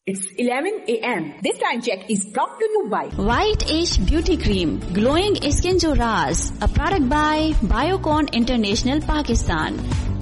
It's 11 a.m. This time check is brought to you by White Age Beauty Cream, Glowing Skin Jo Raaz, a product by Biocon International, Pakistan.